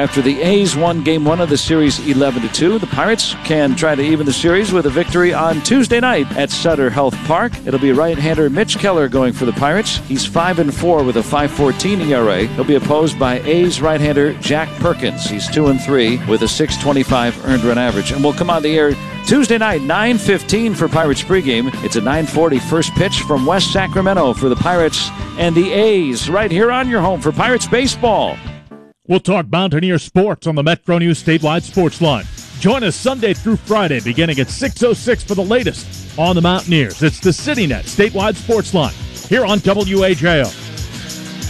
After the A's won Game 1 of the series 11-2, the Pirates can try to even the series with a victory on Tuesday night at Sutter Health Park. It'll be right-hander Mitch Keller going for the Pirates. He's 5-4 with a 5.14 ERA. He'll be opposed by A's right-hander Jack Perkins. He's 2-3 with a 6.25 earned run average. And we'll come on the air Tuesday night, 9:15 for Pirates pregame. It's a 9:40 first pitch from West Sacramento for the Pirates and the A's right here on your home for Pirates baseball. We'll talk Mountaineer sports on the Metro News Statewide Sports Line. Join us Sunday through Friday beginning at 6:06 for the latest on the Mountaineers. It's the CityNet Statewide Sports Line here on WAJO.